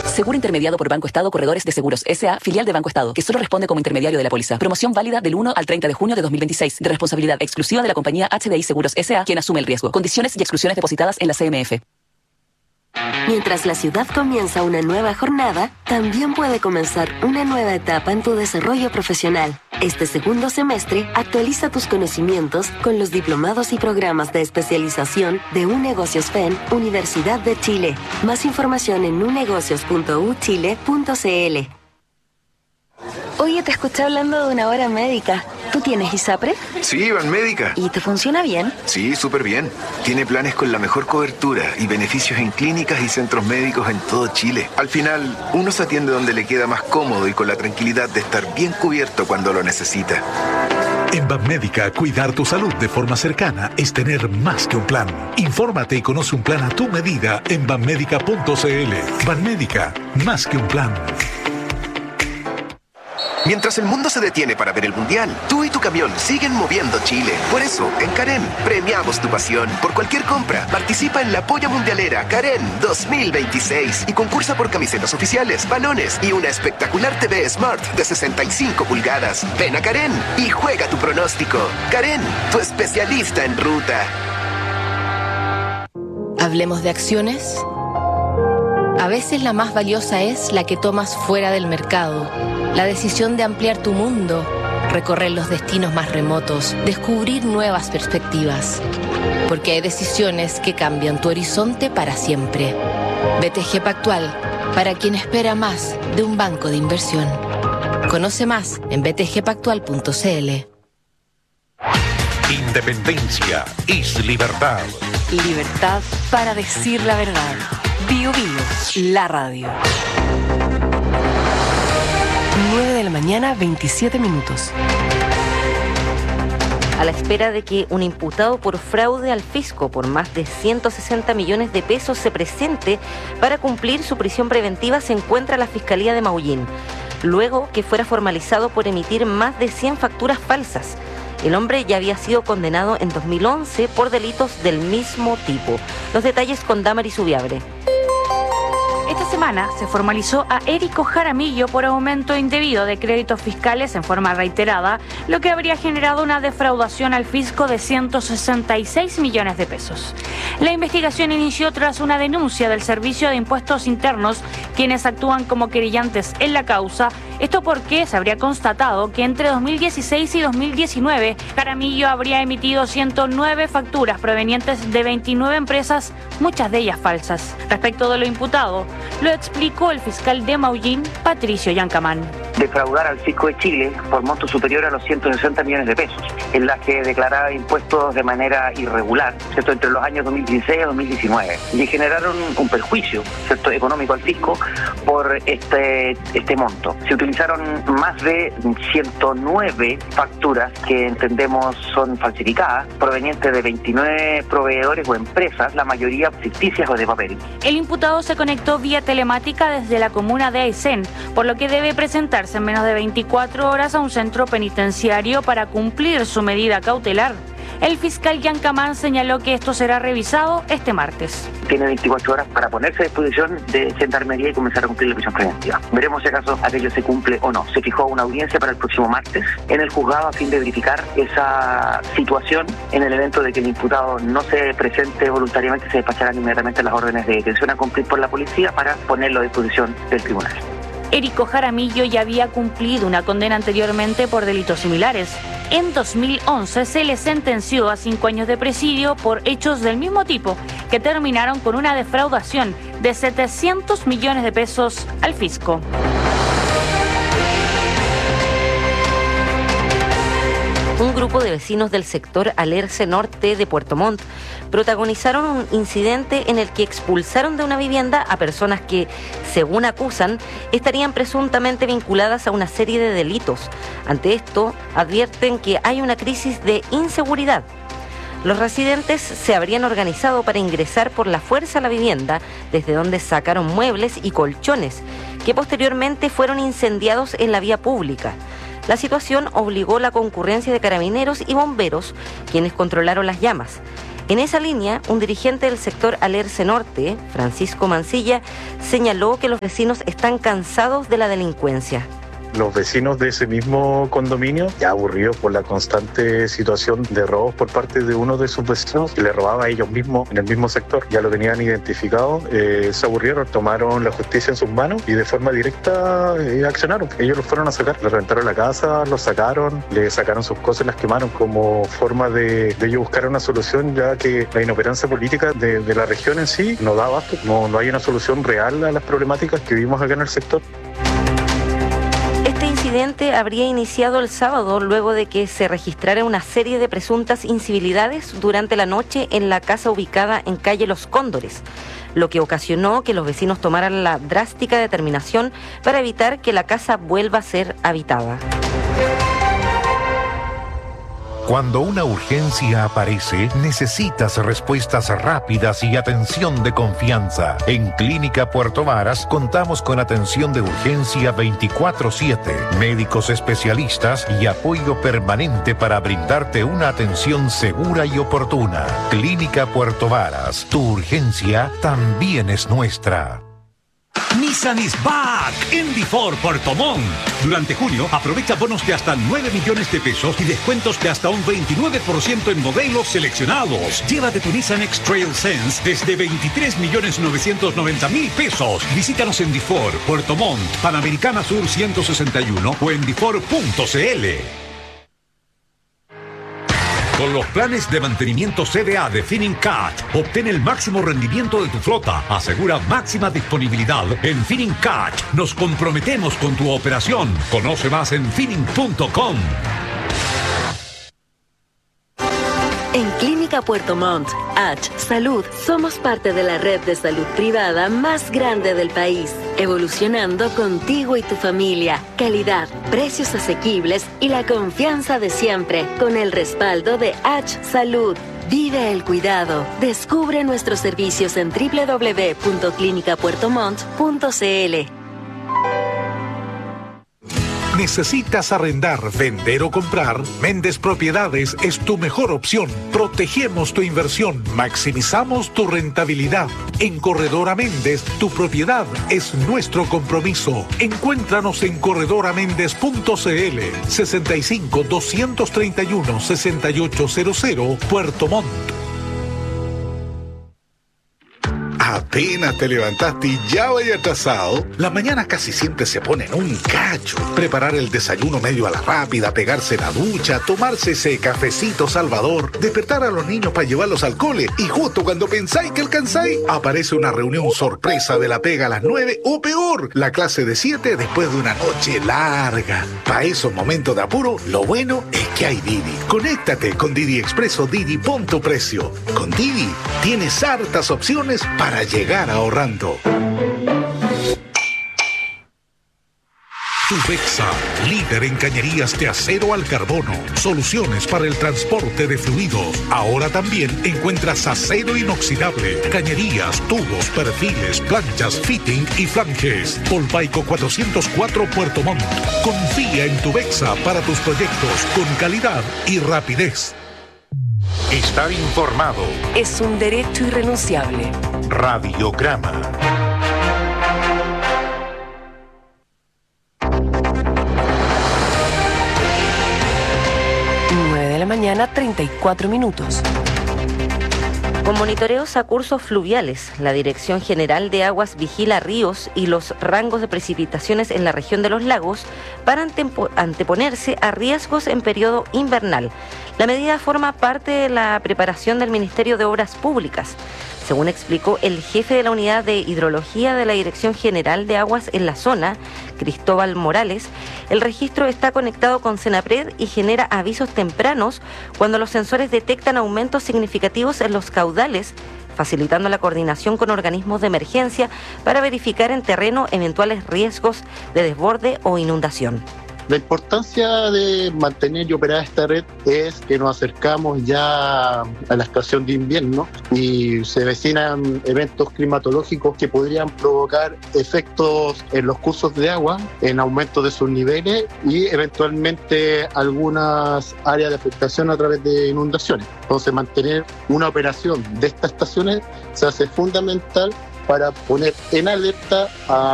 Seguro intermediado por Banco Estado Corredores de Seguros S.A., filial de Banco Estado, que solo responde como intermediario de la póliza. Promoción válida del 1 al 30 de junio de 2026, de responsabilidad exclusiva de la compañía HDI Seguros S.A., quien asume el riesgo. Condiciones y exclusiones depositadas en la CMF. Mientras la ciudad comienza una nueva jornada, también puede comenzar una nueva etapa en tu desarrollo profesional. Este segundo semestre, actualiza tus conocimientos con los diplomados y programas de especialización de UNegocios FEN, Universidad de Chile. Más información en unegocios.uchile.cl. Oye, te escuché hablando de una hora médica. ¿Tú tienes ISAPRE? Sí, Banmédica. ¿Y te funciona bien? Sí, súper bien. Tiene planes con la mejor cobertura y beneficios en clínicas y centros médicos en todo Chile. Al final, uno se atiende donde le queda más cómodo y con la tranquilidad de estar bien cubierto cuando lo necesita. En Banmédica, cuidar tu salud de forma cercana es tener más que un plan. Infórmate y conoce un plan a tu medida en banmédica.cl. Banmédica, más que un plan. Mientras el mundo se detiene para ver el Mundial, tú y tu camión siguen moviendo Chile. Por eso, en Carén, premiamos tu pasión. Por cualquier compra, participa en la Polla Mundialera Carén 2026 y concursa por camisetas oficiales, balones y una espectacular TV Smart de 65 pulgadas. Ven a Carén y juega tu pronóstico. Carén, tu especialista en ruta. Hablemos de acciones. A veces la más valiosa es la que tomas fuera del mercado. La decisión de ampliar tu mundo, recorrer los destinos más remotos, descubrir nuevas perspectivas. Porque hay decisiones que cambian tu horizonte para siempre. BTG Pactual, para quien espera más de un banco de inversión. Conoce más en btgpactual.cl. Independencia es libertad. Libertad para decir la verdad. Bio Bio, la radio. 9 de la mañana, 27 minutos. A la espera de que un imputado por fraude al fisco por más de 160 millones de pesos se presente para cumplir su prisión preventiva, se encuentra la Fiscalía de Maullín, luego que fuera formalizado por emitir más de 100 facturas falsas. El hombre ya había sido condenado en 2011 por delitos del mismo tipo. Los detalles con Damaris Ubiabre. Esta semana se formalizó a Érico Jaramillo por aumento indebido de créditos fiscales en forma reiterada, lo que habría generado una defraudación al fisco de 166 millones de pesos. La investigación inició tras una denuncia del Servicio de Impuestos Internos, quienes actúan como querellantes en la causa. Esto porque se habría constatado que entre 2016 y 2019 Jaramillo habría emitido 109 facturas provenientes de 29 empresas, muchas de ellas falsas. Respecto de lo imputado, lo explicó el fiscal de Maullín, Patricio Yancamán. Defraudar al fisco de Chile por monto superior a los 160 millones de pesos, en las que declaraba impuestos de manera irregular, ¿cierto?, entre los años 2016 y 2019, y generaron un perjuicio, ¿cierto?, económico al fisco por este monto. Se utilizaron más de 109 facturas que entendemos son falsificadas, provenientes de 29 proveedores o empresas, la mayoría ficticias o de papel. El imputado se conectó vía telemática desde la comuna de Aysén, por lo que debe presentarse en menos de 24 horas a un centro penitenciario para cumplir su medida cautelar. El fiscal Yancamán señaló que esto será revisado este martes. Tiene 24 horas para ponerse a disposición de Gendarmería y comenzar a cumplir la prisión preventiva. Veremos si acaso aquello se cumple o no. Se fijó una audiencia para el próximo martes en el juzgado a fin de verificar esa situación. En el evento de que el imputado no se presente voluntariamente, se despacharán inmediatamente las órdenes de detención a cumplir por la policía para ponerlo a disposición del tribunal. Érico Jaramillo ya había cumplido una condena anteriormente por delitos similares. En 2011 se le sentenció a 5 años de presidio por hechos del mismo tipo, que terminaron con una defraudación de 700 millones de pesos al fisco. Un grupo de vecinos del sector Alerce Norte de Puerto Montt protagonizaron un incidente en el que expulsaron de una vivienda a personas que, según acusan, estarían presuntamente vinculadas a una serie de delitos. Ante esto, advierten que hay una crisis de inseguridad. Los residentes se habrían organizado para ingresar por la fuerza a la vivienda, desde donde sacaron muebles y colchones, que posteriormente fueron incendiados en la vía pública. La situación obligó la concurrencia de carabineros y bomberos, quienes controlaron las llamas. En esa línea, un dirigente del sector Alerce Norte, Francisco Mancilla, señaló que los vecinos están cansados de la delincuencia. Los vecinos de ese mismo condominio, ya aburridos por la constante situación de robos por parte de uno de sus vecinos, que le robaba a ellos mismos en el mismo sector, ya lo tenían identificado, se aburrieron, tomaron la justicia en sus manos y de forma directa accionaron. Ellos los fueron a sacar, le rentaron la casa, los sacaron, le sacaron sus cosas, las quemaron como forma de ellos buscar una solución, ya que la inoperancia política de la región en sí no da abasto, no hay una solución real a las problemáticas que vivimos acá en el sector. Este incidente habría iniciado el sábado luego de que se registrara una serie de presuntas incivilidades durante la noche en la casa ubicada en calle Los Cóndores, lo que ocasionó que los vecinos tomaran la drástica determinación para evitar que la casa vuelva a ser habitada. Cuando una urgencia aparece, necesitas respuestas rápidas y atención de confianza. En Clínica Puerto Varas contamos con atención de urgencia 24/7, médicos especialistas y apoyo permanente para brindarte una atención segura y oportuna. Clínica Puerto Varas, tu urgencia también es nuestra. Nissan is back en Before Puerto Montt. Durante junio, aprovecha bonos de hasta 9 millones de pesos y descuentos de hasta un 29% en modelos seleccionados. Llévate tu Nissan X-Trail Sense desde 23.990.000 pesos. Visítanos en Before Puerto Montt, Panamericana Sur 161 o en before.cl. Con los planes de mantenimiento CDA de Finincat, obtén el máximo rendimiento de tu flota. Asegura máxima disponibilidad. En Finincat nos comprometemos con tu operación. Conoce más en fining.com. En Clínica Puerto Montt, H Salud, somos parte de la red de salud privada más grande del país, evolucionando contigo y tu familia. Calidad, precios asequibles y la confianza de siempre, con el respaldo de H Salud. Vive el cuidado. Descubre nuestros servicios en www.clinicapuertomont.cl. ¿Necesitas arrendar, vender o comprar? Méndez Propiedades es tu mejor opción. Protegemos tu inversión, maximizamos tu rentabilidad. En Corredora Méndez, tu propiedad es nuestro compromiso. Encuéntranos en corredoramendez.cl 65 231 6800 Puerto Montt. Apenas te levantaste y ya vaya atrasado. Las mañanas casi siempre se ponen un cacho. Preparar el desayuno medio a la rápida, pegarse la ducha, tomarse ese cafecito salvador, despertar a los niños para llevarlos al cole y justo cuando pensáis que alcanzáis, aparece una reunión sorpresa de la pega a las 9 o peor, la clase de 7 después de una noche larga. Para esos momentos de apuro, lo bueno es que hay Didi. Conéctate con Didi Expreso Didi, pon tu precio. Con Didi tienes hartas opciones para llegar ahorrando. Tubexa, líder en cañerías de acero al carbono. Soluciones para el transporte de fluidos. Ahora también encuentras acero inoxidable, cañerías, tubos, perfiles, planchas, fitting y flanges. Polpaico 404 Puerto Montt. Confía en Tubexa para tus proyectos con calidad y rapidez. Estar informado es un derecho irrenunciable. Radiograma. 9 de la mañana, 34 minutos. Con monitoreos a cursos fluviales, la Dirección General de Aguas vigila ríos y los rangos de precipitaciones en la región de los lagos para anteponerse a riesgos en periodo invernal. La medida forma parte de la preparación del Ministerio de Obras Públicas. Según explicó el jefe de la Unidad de Hidrología de la Dirección General de Aguas en la zona, Cristóbal Morales, el registro está conectado con Senapred y genera avisos tempranos cuando los sensores detectan aumentos significativos en los caudales, facilitando la coordinación con organismos de emergencia para verificar en terreno eventuales riesgos de desborde o inundación. La importancia de mantener y operar esta red es que nos acercamos ya a la estación de invierno y se vecinan eventos climatológicos que podrían provocar efectos en los cursos de agua, en aumento de sus niveles y eventualmente algunas áreas de afectación a través de inundaciones. Entonces, mantener una operación de estas estaciones se hace fundamental para poner en alerta a